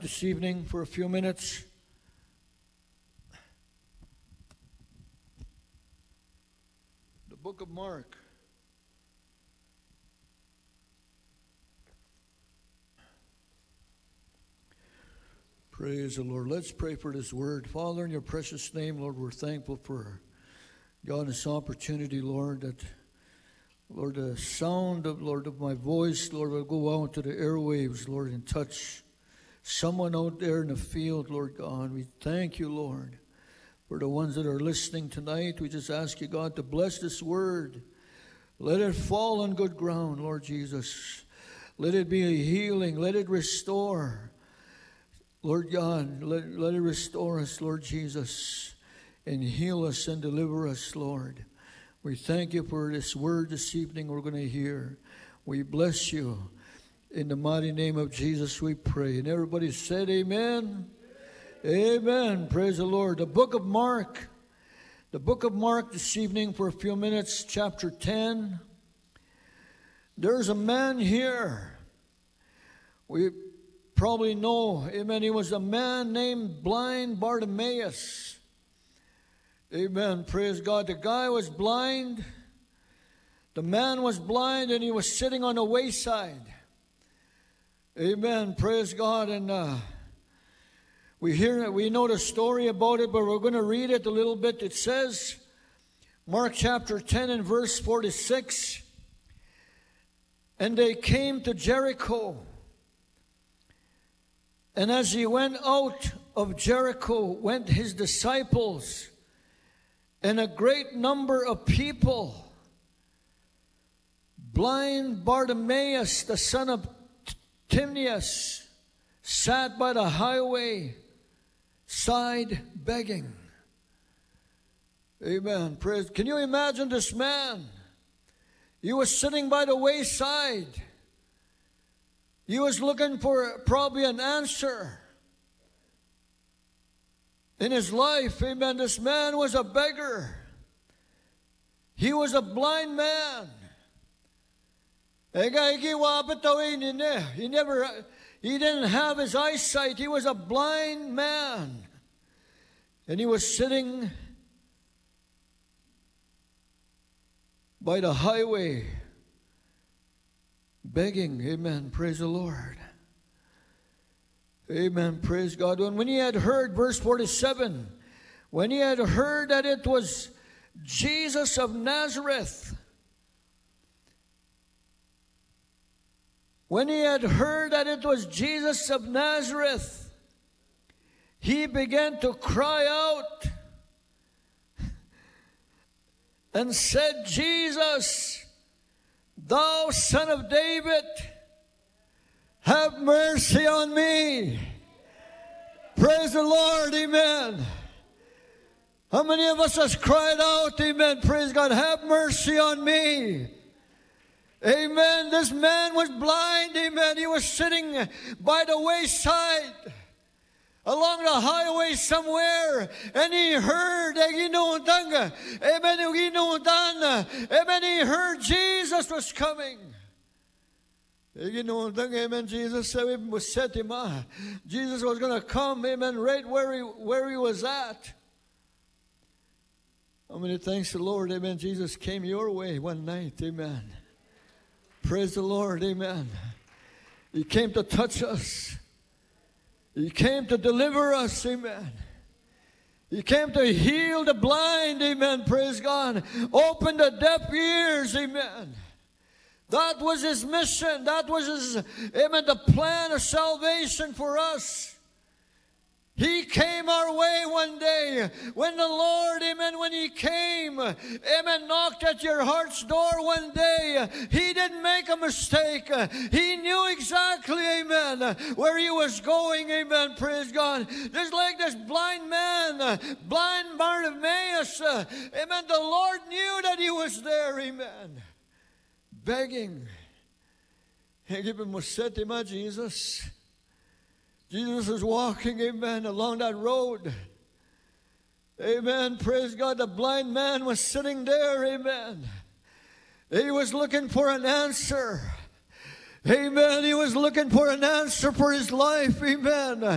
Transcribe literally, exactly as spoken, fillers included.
this evening for a few minutes. The book of Mark. Praise the Lord. Let's pray for this word. Father, in your precious name, Lord, we're thankful for, God, this opportunity, Lord, that, Lord, the sound of, Lord, of my voice, Lord, will go out to the airwaves, Lord, and touch someone out there in the field, Lord God. We thank you, Lord, for the ones that are listening tonight. We just ask you, God, to bless this word. Let it fall on good ground, Lord Jesus. Let it be a healing. Let it restore. Lord God, let, let it restore us, Lord Jesus, and heal us and deliver us, Lord. We thank you for this word this evening we're going to hear. We bless you. In the mighty name of Jesus we pray. And everybody said amen. Amen. Amen. Praise the Lord. The book of Mark. The book of Mark this evening for a few minutes, chapter ten. There's a man here. We probably know, amen, he was a man named blind Bartimaeus. Amen, praise God. The guy was blind. The man was blind and he was sitting on the wayside. Amen, praise God. And uh, we hear, we know the story about it, but we're going to read it a little bit. It says, Mark chapter ten and verse forty-six, and they came to Jericho. And as he went out of Jericho, went his disciples and a great number of people. Blind Bartimaeus, the son of Timaeus, sat by the highway side begging. Amen. Praise. Can you imagine this man? He was sitting by the wayside. He was looking for probably an answer in his life. Amen. This man was a beggar. He was a blind man. He never, he didn't have his eyesight. He was a blind man. And he was sitting by the highway begging. Amen. Praise the Lord. Amen. Praise God. When, when he had heard, verse forty-seven, when he had heard that it was Jesus of Nazareth, when he had heard that it was Jesus of Nazareth, he began to cry out and said, Jesus, thou son of David, have mercy on me. Praise the Lord, amen. How many of us has cried out, amen, praise God, have mercy on me. Amen. This man was blind, amen. He was sitting by the wayside along the highway somewhere, and he heard, amen, amen, he heard Jesus was coming. Amen. Jesus said to him, Jesus was going to come, amen, right where he, where he was at. How many thanks the Lord, amen, Jesus came your way one night, amen. Praise the Lord, amen. He came to touch us. He came to deliver us, amen. He came to heal the blind, amen, praise God. Open the deaf ears, amen. That was his mission. That was his, amen, the plan of salvation for us. He came our way one day when the Lord, amen, when he came, amen, knocked at your heart's door one day. He didn't make a mistake. He knew exactly, amen, where he was going, amen, praise God. Just like this blind man, blind Bartimaeus, amen, the Lord knew that he was there, amen, begging. Jesus. Jesus was walking, amen, along that road. Amen. Praise God. The blind man was sitting there, amen. He was looking for an answer. Amen. He was looking for an answer for his life. Amen.